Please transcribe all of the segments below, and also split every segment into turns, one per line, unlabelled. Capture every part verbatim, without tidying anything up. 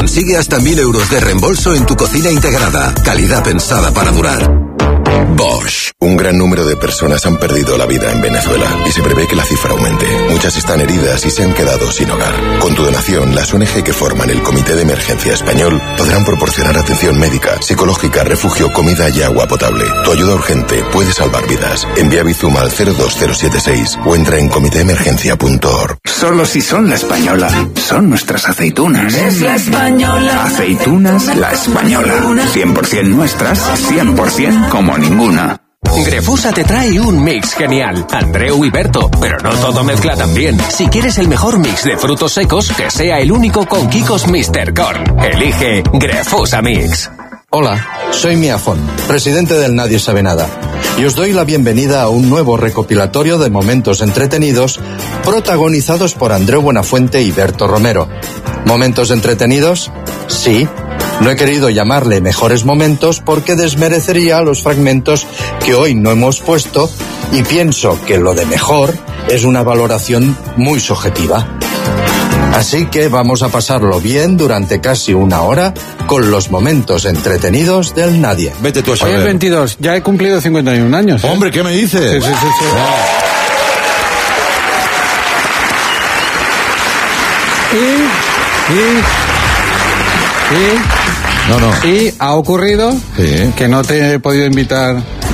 Consigue hasta mil euros de reembolso en tu cocina integrada. Calidad pensada para durar. Bosch.
Un gran número de personas han perdido la vida en Venezuela y se prevé que la cifra aumente. Muchas están heridas y se han quedado sin hogar. Con tu donación, las O N G que forman el Comité de Emergencia Español podrán proporcionar atención médica, psicológica, refugio, comida y agua potable. Tu ayuda urgente puede salvar vidas. Envía Bizum al cero dos cero siete seis o entra en comité emergencia punto org.
Solo si son La Española. Son nuestras aceitunas.
Es La Española.
Aceitunas La Española. cien por ciento nuestras, cien por ciento como ninguna.
Grefusa te trae un mix genial. Andreu y Berto, pero no todo mezcla tan bien. Si quieres el mejor mix de frutos secos, que sea el único con Kikos míster Corn. Elige Grefusa Mix.
Hola, soy Miafón, presidente del Nadie Sabe Nada, y os doy la bienvenida a un nuevo recopilatorio de momentos entretenidos protagonizados por Andreu Buenafuente y Berto Romero. ¿Momentos entretenidos? Sí. No he querido llamarle mejores momentos porque desmerecería los fragmentos que hoy no hemos puesto y pienso que lo de mejor es una valoración muy subjetiva. Así que vamos a pasarlo bien durante casi una hora con los momentos entretenidos del Nadie.
Vete tú a saber.
Hoy es veintidós, ya he cumplido cincuenta y un años. ¿eh?
Hombre, ¿qué me dices?
Sí, sí, sí. sí. Y, y, y,
No, no.
y ha ocurrido
Sí.
que no te he podido invitar.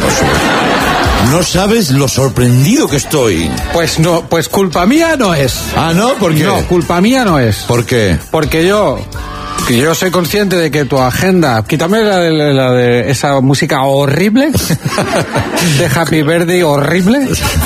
No sabes lo sorprendido que estoy.
Pues no, pues culpa mía no es.
Ah, ¿no? ¿Por qué?
No, culpa mía no es.
¿Por qué?
Porque yo, que yo soy consciente de que tu agenda, quítame la de, la de esa música horrible, de Happy Birthday horrible.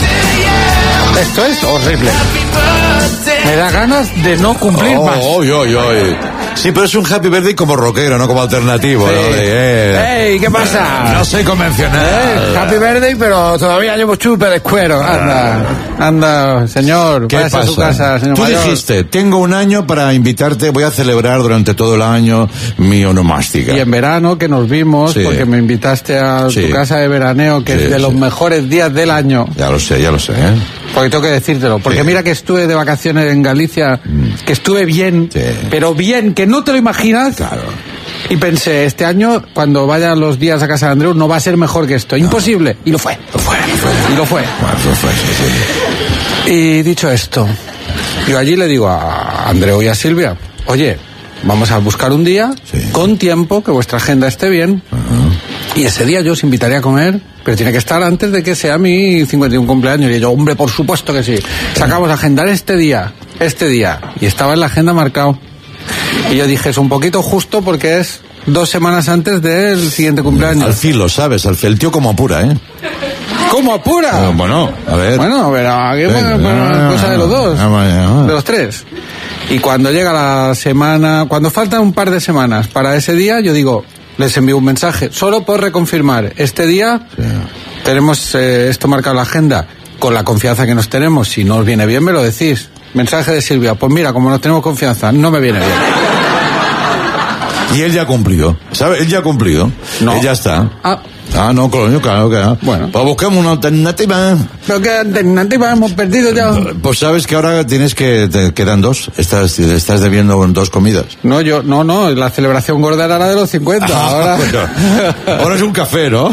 Esto es horrible. Me da ganas de no cumplir
oh,
más.
Oy, oy, oy. Sí, pero es un Happy Birthday como rockero, no como alternativo.
Sí.
¿No? De, eh.
¡Ey! ¿Qué pasa?
No soy convencional.
¿Eh? Happy Birthday, pero todavía llevo chupe de cuero. Anda, anda, señor.
¿Qué
váyase
pasa?
a su casa, señor
Tú
mayor.
dijiste, tengo un año para invitarte, voy a celebrar durante todo el año mi onomástica.
Y en verano, que nos vimos,
Sí.
porque me invitaste a
Sí.
tu casa de veraneo, que
Sí,
es de
sí.
los mejores días del año.
Ya lo sé, ya lo sé, ¿eh?
Porque tengo que decírtelo. Porque
Sí.
mira que estuve de vacaciones en Galicia, que estuve bien,
Sí.
pero bien, que no te lo imaginas.
Claro.
Y pensé, este año, cuando vayan los días a casa de Andreu, no va a ser mejor que esto. Imposible. Y lo fue.
Lo fue, lo fue.
Y lo fue.
Bueno, lo fue, sí, sí.
Y dicho esto, yo allí le digo a Andreu y a Silvia, oye, vamos a buscar un día,
Sí.
con tiempo, que vuestra agenda esté bien, y ese día yo os invitaría a comer, pero tiene que estar antes de que sea mi cincuenta y uno cumpleaños. Y yo, hombre, por supuesto que sí. Sacamos a agendar este día, este día, y estaba en la agenda marcado. Y yo dije, es un poquito justo porque es dos semanas antes del siguiente cumpleaños.
Al filo, ¿sabes? Al filo, el tío como apura, ¿eh?
¿Cómo apura?
Eh, bueno, a ver.
Bueno, pero aquí es
Venga,
una cosa de los dos,
ah, vaya, ah.
de los tres. Y cuando llega la semana, cuando faltan un par de semanas para ese día, yo digo, les envío un mensaje, solo por reconfirmar, este día
Sí.
tenemos eh, esto marcado en la agenda, con la confianza que nos tenemos, si no os viene bien me lo decís. Mensaje de Silvia, pues mira, como nos tenemos confianza, no me viene bien.
Y él ya ha cumplido, ¿sabes? Él ya ha cumplido.
No.
Él ya está.
Ah.
Ah, no, coño, claro que no.
Bueno.
Pues busquemos una alternativa.
Pero qué alternativa hemos perdido ya.
Pues sabes que ahora tienes que, te quedan dos, estás, estás debiendo dos comidas.
No, yo, no, no, la celebración gorda era la de los cincuenta, ahora...
Bueno, ahora es un café, ¿no?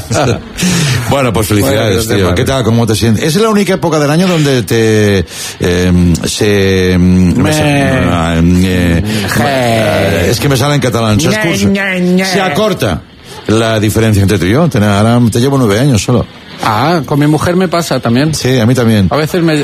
Bueno, pues felicidades,
Bueno,
tío. ¿Qué tal? ¿Cómo te sientes? Es la única época del año donde te eh, se
Me...
eh, eh, es que me sale en catalán. Se, excusa,
Ñe, Ñe, Ñe.
se acorta la diferencia entre tú y yo. Te, ahora te llevo nueve años solo.
Ah, con mi mujer me pasa también.
Sí, a mí también.
A veces me...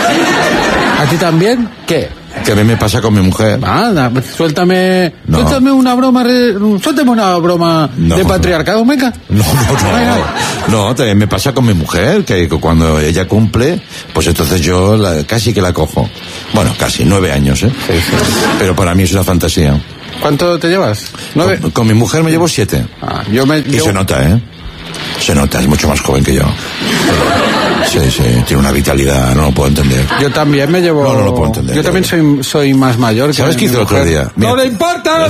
¿A ti también? ¿Qué?
Que a mí me pasa con mi mujer.
Nada, suéltame...
No.
Suéltame una broma... Re, suéltame una broma
No,
de
no.
patriarcado, venga.
No, no, no. No, también me pasa con mi mujer, que cuando ella cumple, pues entonces yo la, casi que la cojo. Bueno, casi, nueve años, ¿eh?
Sí, sí.
Pero para mí es una fantasía.
¿Cuánto te llevas? ¿Nueve?
Con, con mi mujer me llevo siete.
Ah, yo me...
Y
yo-
se nota, ¿eh? Se nota, es mucho más joven que yo. Sí, sí, tiene una vitalidad, no lo puedo entender.
Yo también me llevo...
No, no lo puedo entender,
Yo
de
también
verdad.
soy, soy más mayor que
¿Sabes qué
mi
hizo el otro
mujer.
día?
¡No
Mira.
le importa!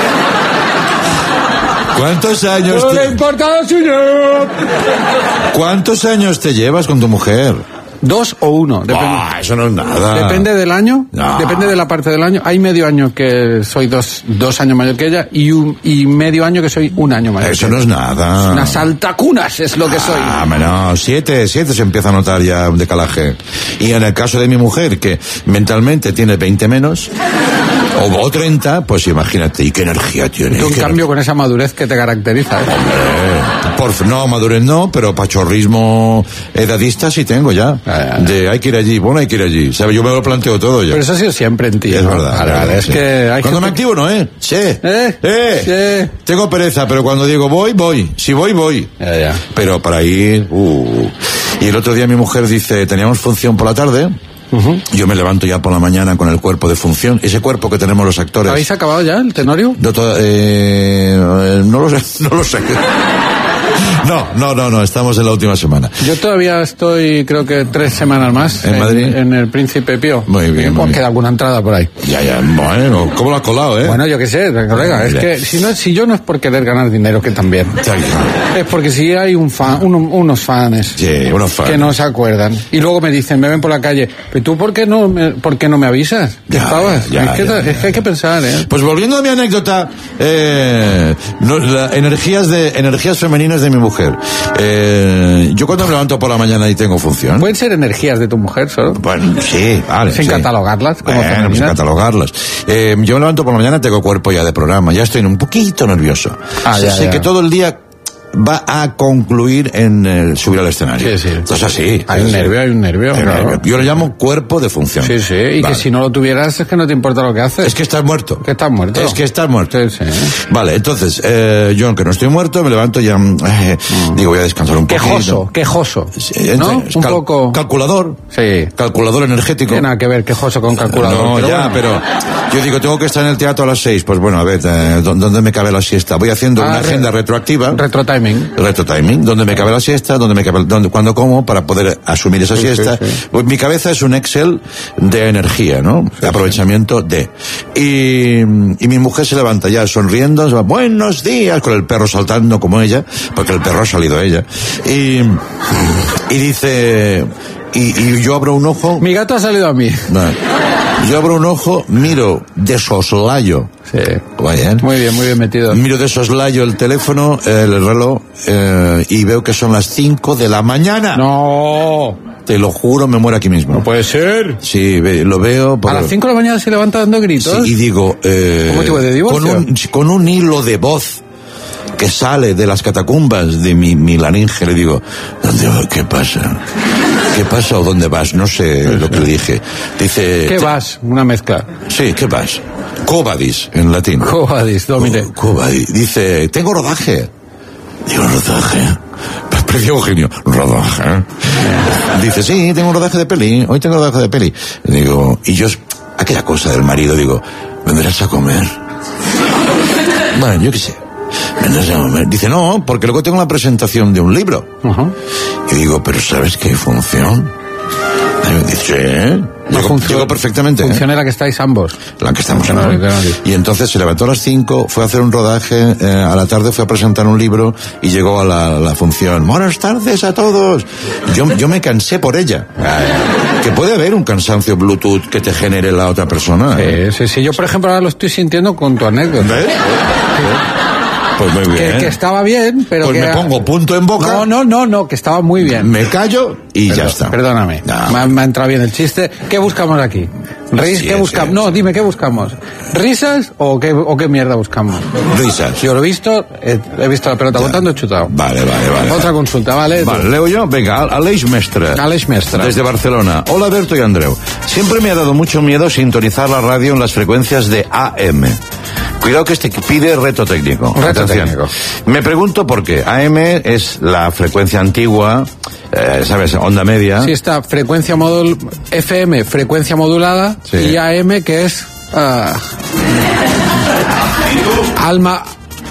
¿Cuántos años
¡No
te...
le importa lo suyo!
¿Cuántos años te llevas con tu mujer?
Dos o uno. Depende,
Ah, eso no es nada.
depende del año,
No.
depende de la parte del año. Hay medio año que soy dos, dos años mayor que ella y, un, y medio año que soy un año mayor.
Eso
que
no
ella.
es nada.
Una saltacunas es lo que soy.
Ah, no, siete, siete se empieza a notar ya un decalaje. Y en el caso de mi mujer, que mentalmente tiene veinte menos, o, o treinta, pues imagínate, ¿y qué energía tiene?
Tú, en
¿Qué
cambio, con esa madurez que te caracteriza. ¿eh?
Eh, por, no, madurez no, pero pachorrismo edadista sí tengo ya.
Ah, ya.
De hay que ir allí, bueno, hay que ir allí. ¿Sabes? Yo me lo planteo todo ya.
Pero eso ha sido siempre en ti.
Es
¿no?
verdad.
Vale, vale, es
sí.
que hay
Cuando me
gente-
activo no, ¿eh? Sí.
¿Eh?
Eh.
Sí.
Tengo pereza, pero cuando digo voy, voy. Si voy, voy.
Ya, ya.
Pero para ir, uh. Y el otro día mi mujer dice, teníamos función por la tarde.
Uh-huh.
Yo me levanto ya por la mañana con el cuerpo de función. Ese cuerpo que tenemos los actores.
¿Habéis acabado ya el tenorio?
No, to- eh, no lo sé, no lo sé. No, no, no, no, estamos en la última semana.
Yo todavía estoy, creo que tres semanas más.
¿En Madrid?
En el Príncipe Pío.
Muy bien, muy
Pues
bien.
queda alguna entrada por ahí.
Ya, ya, bueno, ¿cómo lo has colado, eh?
Bueno, yo qué sé, colega, es
Ya.
que si no, si yo no es por querer ganar dinero, que también.
Está bien.
Es porque si hay un fan, uno- unos fans
Sí, unos fans.
que no se acuerdan y luego me dicen, me ven por la calle, pero tú por qué no me, por qué no me avisas? ¿Que
Ya,
estabas?
ya,
es, que,
ya,
es
ya.
que hay que pensar, ¿eh?
Pues volviendo a mi anécdota, eh, no, la- energías de energías femeninas de mi mujer. Eh, yo cuando me levanto por la mañana y tengo función.
Pueden ser energías de tu mujer solo.
Bueno, sí, vale.
Sin
sí.
catalogarlas como
Bueno, sin
femeninas.
catalogarlas. Eh, yo me levanto por la mañana, tengo cuerpo ya de programa, ya estoy un poquito nervioso.
Ah,
sé
ya,
sé
ya.
que todo el día va a concluir en el subir al escenario.
Sí, sí.
Entonces así.
Hay un
sí.
nervio, hay un nervio,
Hay un
claro.
nervio. Yo lo llamo cuerpo de función.
Sí, sí, y
Vale.
que si no lo tuvieras es que no te importa lo que haces.
Es que estás muerto.
Que estás muerto.
Es que estás muerto.
Sí, sí.
Vale, entonces, eh, yo aunque no estoy muerto, me levanto ya, eh, digo, voy a descansar un poquito.
Quejoso, quejoso.
Sí, entre-
¿No? Un
cal-
poco.
Calculador.
Sí.
Calculador energético.
Tiene nada que ver quejoso con calculador.
No,
pero
ya,
bueno.
pero yo digo, tengo que estar en el teatro a las seis. Pues bueno, a ver, eh, ¿dó- ¿dónde me cabe la siesta? Voy haciendo
Ah,
una
re-
agenda retroactiva.
Retro timing.
Retro timing, donde me cabe la siesta, donde me cabe, donde, cuando como, para poder asumir esa
Sí,
siesta.
sí, sí.
Pues mi cabeza es un Excel de energía, ¿no? De aprovechamiento de. Y, y mi mujer se levanta ya sonriendo, se va, buenos días, con el perro saltando como ella, porque el perro ha salido ella. Y, y dice, y, y yo abro un ojo.
Mi gato ha salido a mí.
No. Yo abro un ojo, miro de soslayo.
Sí.
Vaya, ¿eh?
Muy bien, muy bien metido.
Miro de soslayo el teléfono, el reloj, eh, y veo que son las cinco de la mañana.
No.
Te lo juro, me muero aquí mismo.
No puede ser.
Sí, ve- lo veo. por-
A las cinco de la mañana se levanta dando gritos.
Sí, y digo, eh,
¿Cómo motivo de divorcio?
Con un, con un hilo de voz que sale de las catacumbas de mi, mi laringe, le digo, ¿dónde, ¿qué pasa? ¿Qué pasa o dónde vas? No sé lo que le dije. Dice...
¿Qué
te-
vas? Una mezcla.
Sí, ¿qué vas? Cobadis, en latín.
Cobadis, domine.
Co- Cobadis. Dice, tengo rodaje. Digo, rodaje. Pues precio Eugenio, rodaje. Dice, sí, tengo un rodaje de peli. Hoy tengo rodaje de peli. Y digo, y yo, aquella cosa del marido, digo, ¿vendrás a comer? Bueno, yo qué sé. ¿Vendrás a comer? Dice, no, porque luego tengo la presentación de un libro.
Ajá.
Y digo, ¿pero sabes qué función? Y me dice, ¿eh?
La
Llego,
función-
llego perfectamente. ¿eh?
Función en la que estáis ambos.
La que estamos
No,
ahora.
no, no.
Y entonces se levantó a las cinco, fue a hacer un rodaje, eh, a la tarde fue a presentar un libro y llegó a la, a la función. Buenas tardes a todos. Yo, yo me cansé por ella. Que puede haber un cansancio Bluetooth que te genere la otra persona. ¿eh?
Sí, sí, sí. Yo, por ejemplo, ahora lo estoy sintiendo con tu anécdota.
¿Ves? Pues muy bien.
Que, que estaba bien, pero
Pues
que...
me pongo punto en boca.
No, no, no, no, que estaba muy bien.
Me callo y
Perdón,
ya está.
Perdóname,
No.
me, ha- me ha entrado bien el chiste. ¿Qué buscamos aquí? ¿Ris?
Sí,
¿Qué
sí,
buscamos?
sí.
No, dime, ¿qué buscamos? ¿Risas o qué, o qué mierda buscamos?
Risas.
Yo lo he visto, he, he visto la pelota botando, he chutado.
Vale, vale, vale.
Otra consulta, ¿vale?
Vale, leo yo. Venga, Aleix Mestre.
Aleix Mestre.
Desde Barcelona. Hola, Berto y Andreu. Siempre me ha dado mucho miedo sintonizar la radio en las frecuencias de A M. Cuidado que este pide reto técnico.
Reto
Atención.
técnico.
Me pregunto por qué. A M es la frecuencia antigua, eh, ¿sabes? Onda media.
Sí, está frecuencia modul... F M, frecuencia modulada,
Sí.
y A M, que es... ah, alma...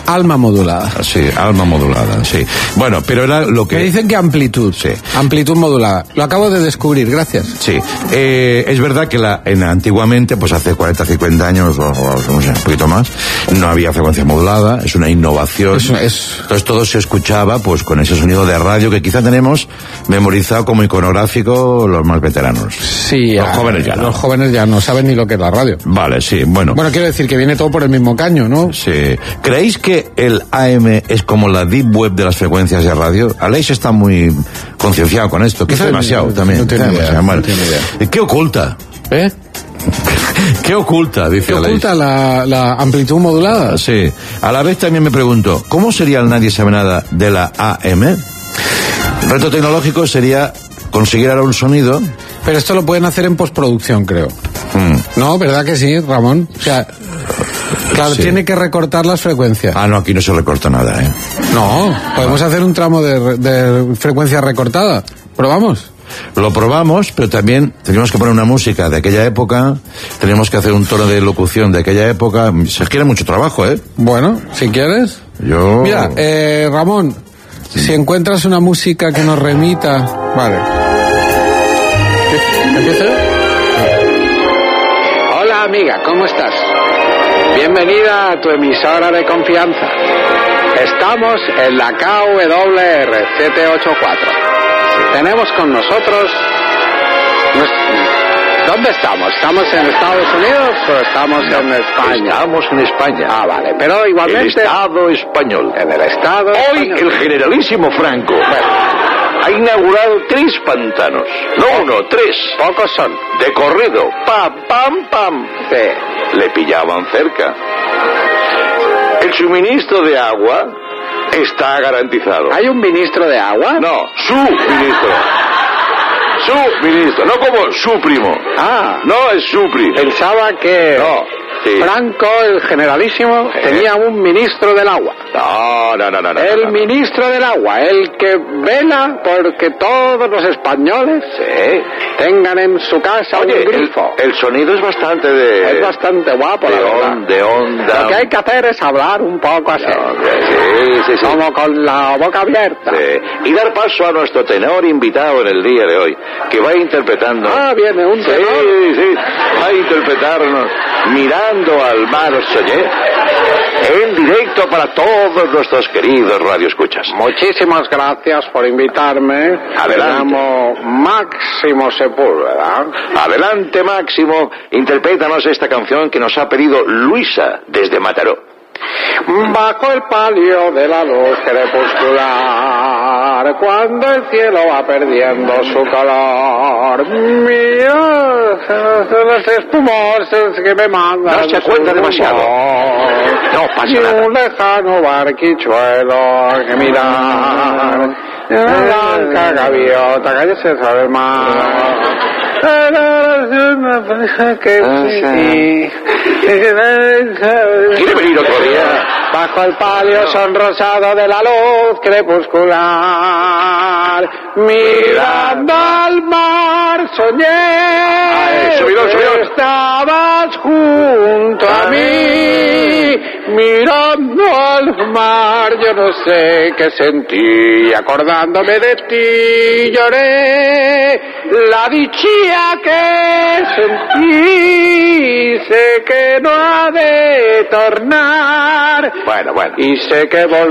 Alma modulada.
Sí, alma modulada, sí. Bueno, pero era lo que...
Me dicen que amplitud.
Sí.
Amplitud modulada. Lo acabo de descubrir, gracias.
Sí. Eh, es verdad que la, en, antiguamente, pues hace cuarenta, cincuenta años, o, o no sé, un poquito más, no había frecuencia modulada, es una innovación.
Es, es...
Entonces todo se escuchaba, pues con ese sonido de radio que quizá tenemos memorizado como iconográfico los más veteranos.
Sí.
Los jóvenes ya no.
Los jóvenes ya no saben ni lo que es la radio.
Vale, sí, bueno.
Bueno, quiero decir que viene todo por el mismo caño, ¿no?
Sí. ¿Creéis que el A M es como la deep web de las frecuencias de radio? Aleix está muy concienciado con esto, quizá
no
demasiado
no,
también.
No tiene idea,
bueno.
no tiene idea.
¿Qué oculta?
¿Eh?
¿Qué oculta? Dice
¿Qué
Aleix.
oculta la, la amplitud modulada?
Sí. A la vez también me pregunto, ¿cómo sería el Nadie Sabe Nada de la A M? El reto tecnológico sería conseguir ahora un sonido.
Pero esto lo pueden hacer en postproducción, creo.
Hmm.
No, ¿verdad que sí, Ramón? O sea, claro,
Sí.
tiene que recortar las frecuencias.
Ah, no, aquí no se recorta nada, ¿eh?
No, podemos hacer un tramo de, de frecuencia recortada. ¿Probamos?
Lo probamos, pero también teníamos que poner una música de aquella época, teníamos que hacer un tono de locución de aquella época. Se requiere mucho trabajo, ¿eh?
Bueno, si quieres.
Yo...
Mira, eh, Ramón, si encuentras una música que nos remita... Vale. ¿Empiezo? Hola, amiga, ¿cómo estás? Bienvenida a tu emisora de confianza. Estamos en la K W R siete ocho cuatro. Tenemos con nosotros... ¿Dónde estamos? ¿Estamos en Estados Unidos o estamos no, en España?
Estamos en España.
Ah, vale, pero igualmente...
El Estado español.
En el Estado
Hoy
español.
el generalísimo Franco
Bueno,
ha inaugurado tres pantanos. No uno, tres.
pocos son.
De corrido. Pam, pam, pam.
Sí.
Le pillaban cerca. El suministro de agua está garantizado.
¿Hay un ministro de agua?
No, su ministro. Su ministro, no como su primo.
Ah,
No es su primo.
pensaba que
No, sí.
Franco, el generalísimo,
Eh.
tenía un ministro del agua.
No, no, no, no. no,
El
no, no.
ministro del agua, el que vela porque todos los españoles
Sí.
tengan en su casa
Oye,
un
el,
grifo.
el sonido es bastante de...
Es bastante guapo,
de,
la verdad.
on- de onda.
Lo que hay que hacer es hablar un poco así,
Sí, sí, sí.
como con la boca abierta.
Sí. Y dar paso a nuestro tenor invitado en el día de hoy, que va interpretando...
Ah, viene un
Sí,
tenor.
sí, va a interpretarnos Mirando al mar soñé, en directo para todos nuestros queridos radioescuchas.
Muchísimas gracias por invitarme.
Adelante.
Me llamo Máximo Sepúlveda.
Adelante, Máximo, interprétanos esta canción que nos ha pedido Luisa desde Mataró.
Bajo el palio de la luz crepuscular, cuando el cielo va perdiendo su color, mira los espumosos que me mandan.
No se cuenta demasiado. No pasa
y
nada.
un lejano barquichuelo que mirar. La blanca gaviota que se sabe el mar. Que sí.
¿Quiere venir otro día?
Bajo el palio sonrosado de la luz crepuscular, mirando al mar soñé
subidón,
que
subidón.
estabas junto a mí, mirando al mar. Yo no sé qué sentí, acordándome de ti lloré la dicha que sentí, sé que no ha de tornar.
Bueno, bueno.
Y sé que vol